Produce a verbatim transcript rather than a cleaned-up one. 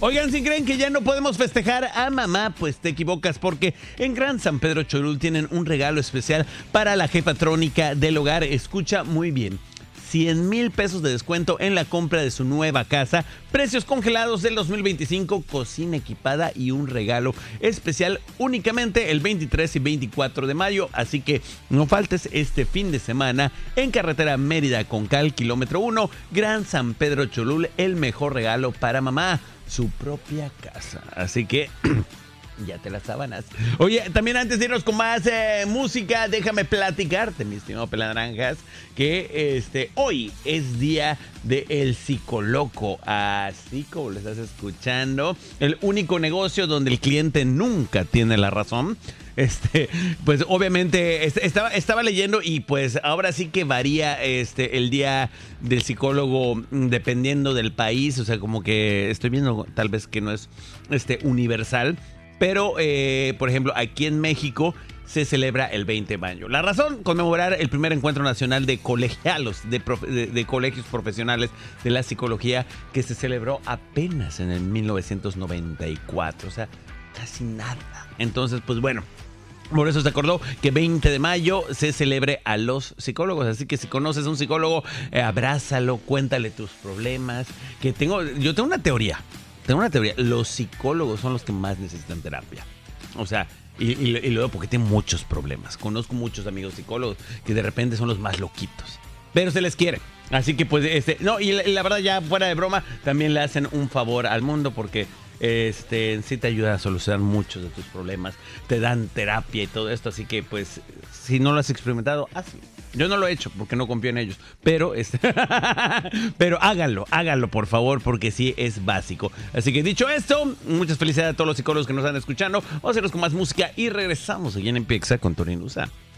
Oigan, si creen que ya no podemos festejar a mamá, pues te equivocas, porque en Gran San Pedro Cholul tienen un regalo especial para la jefatrónica del hogar. Escucha muy bien. cien mil pesos de descuento en la compra de su nueva casa, precios congelados del dos mil veinticinco, cocina equipada y un regalo especial únicamente el veintitrés y veinticuatro de mayo. Así que no faltes este fin de semana en carretera Mérida Concal, kilómetro uno, Gran San Pedro Cholul, el mejor regalo para mamá, su propia casa. Así que... ya te las sábanas. Oye, también antes de irnos con más eh, música, déjame platicarte, mi estimado Pelanaranjas, que este hoy es día del psicólogo. Así como lo estás escuchando, el único negocio donde el cliente nunca tiene la razón. Este, pues obviamente estaba, estaba leyendo y pues ahora sí que varía este el día del psicólogo dependiendo del país. O sea, como que estoy viendo tal vez que no es este universal. Pero, eh, por ejemplo, aquí en México se celebra el veinte de mayo. La razón, conmemorar el primer encuentro nacional de colegialos, de, profe, de, de colegios profesionales de la psicología, que se celebró apenas en el mil novecientos noventa y cuatro. O sea, casi nada. Entonces, pues bueno. Por eso se acordó que veinte de mayo se celebre a los psicólogos. Así que si conoces a un psicólogo, eh, abrázalo, cuéntale tus problemas. Que tengo, yo tengo una teoría. Tengo una teoría, los psicólogos son los que más necesitan terapia. O sea, y, y, y luego porque tienen muchos problemas. Conozco muchos amigos psicólogos que de repente son los más loquitos. Pero se les quiere. Así que pues, este, no, y la, y la verdad ya fuera de broma, también le hacen un favor al mundo porque este sí te ayuda a solucionar muchos de tus problemas. Te dan terapia y todo esto, así que pues, si no lo has experimentado, hazlo. Yo no lo he hecho porque no confío en ellos, pero este, pero háganlo, háganlo por favor, porque sí es básico. Así que dicho esto, muchas felicidades a todos los psicólogos que nos están escuchando. Vamos a irnos con más música y regresamos aquí en Empieza con Tony Nusa.